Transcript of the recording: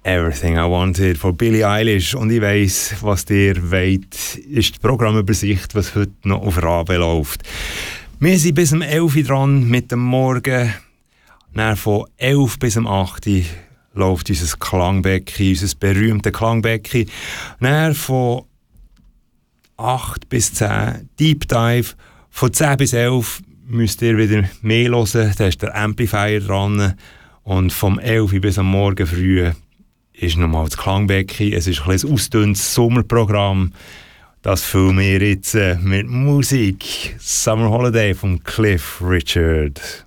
Everything I Wanted von Billie Eilish. Und ich weiss, was ihr wollt, ist die Programmübersicht, was heute noch auf Rabe läuft. Wir sind bis um 11 Uhr dran mit dem Morgen. Dann von 11 bis um 8 Uhr läuft unser Klangbecken, unser berühmtes Klangbecken. Dann von 8 bis 10 Deep Dive. Von 10 bis 11 müsst ihr wieder mehr hören. Da ist der Amplifier dran. Und vom 11 Uhr bis am Morgen früh ist nochmal das Klangbecken. Es ist ein bisschen ausdünntes Sommerprogramm. Das füllen wir jetzt mit Musik. Summer Holiday von Cliff Richard.